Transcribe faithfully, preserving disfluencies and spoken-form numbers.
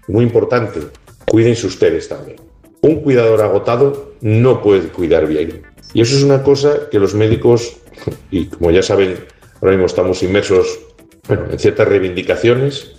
muy importante, cuídense ustedes también. Un cuidador agotado no puede cuidar bien. Y eso es una cosa que los médicos, y como ya saben, ahora mismo estamos inmersos bueno, en ciertas reivindicaciones,